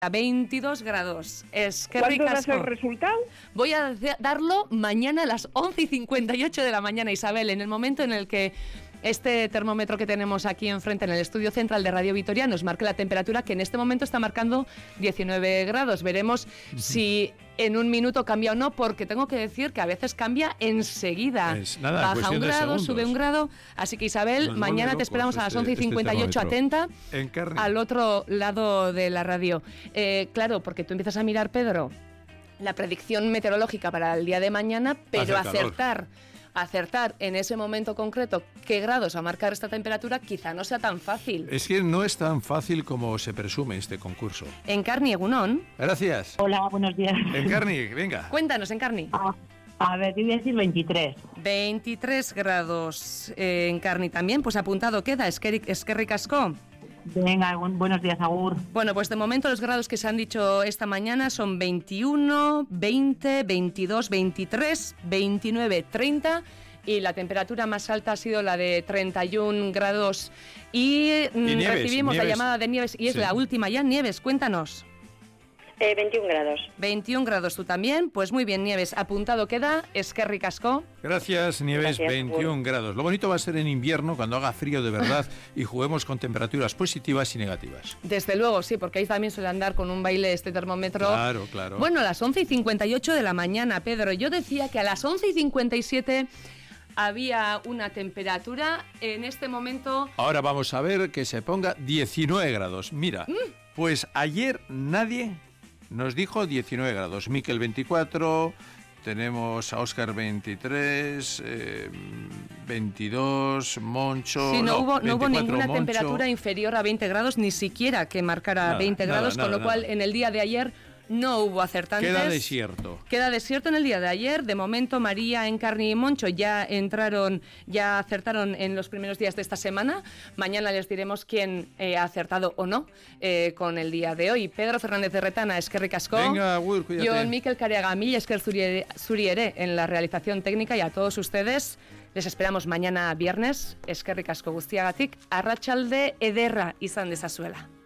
a 22 grados. Es que ¿Cuándo das ricasco. el resultado? Voy a darlo mañana a las 11:58 de la mañana, Isabel, en el momento en el que este termómetro que tenemos aquí enfrente en el estudio central de Radio Vitoria nos marque la temperatura, que en este momento está marcando 19 grados. Veremos si en un minuto cambia o no, porque tengo que decir que a veces cambia enseguida. Nada, baja un grado, sube un grado. Así que, Isabel, mañana te esperamos a las 11:58, atenta, al otro lado de la radio. Claro, porque tú empiezas a mirar, Pedro, la predicción meteorológica para el día de mañana, pero acertar en ese momento concreto qué grados va a marcar esta temperatura quizá no sea tan fácil. Es que no es tan fácil como se presume este concurso. Encarni, Egunon. Gracias. Hola, buenos días. Encarni, venga. Cuéntanos, Encarni. A ver, te voy a decir 23. 23 grados, Encarni también, pues apuntado queda, eskerrik asko. Venga, buenos días, Agur. Bueno, pues de momento los grados que se han dicho esta mañana son 21, 20, 22, 23, 29, 30 y la temperatura más alta ha sido la de 31 grados. Y Nieves, recibimos la llamada de Nieves y es la última ya. Nieves, cuéntanos. 21 grados. 21 grados tú también. Pues muy bien, Nieves. Apuntado queda. Eskerrik asko. Gracias, Nieves. Gracias, 21 grados. Lo bonito va a ser en invierno, cuando haga frío de verdad y juguemos con temperaturas positivas y negativas. Desde luego, sí, porque ahí también suele andar con un baile este termómetro. Claro, claro. Bueno, a las 11:58 de la mañana, Pedro. Yo decía que a las 11:57 había una temperatura. En este momento... Ahora vamos a ver que se ponga 19 grados. Mira, pues ayer nadie nos dijo 19 grados. Miquel 24, tenemos a Óscar 23, 22, Moncho... Sí, no hubo ninguna Moncho. Temperatura inferior a 20 grados, ni siquiera que marcara 20 grados, con lo cual en el día de ayer no hubo acertantes. Queda desierto. Queda desierto en el día de ayer. De momento, María, Encarni y Moncho ya acertaron en los primeros días de esta semana. Mañana les diremos quién ha acertado o no con el día de hoy. Pedro Fernández de Retana, eskerrik asko. Venga, Agur, cuídate. Yo, Mikel Careaga, mila esker zuri ere en la realización técnica, y a todos ustedes les esperamos mañana viernes. Eskerrik asko guztiagatik, arratsalde ederra izan dezazuela.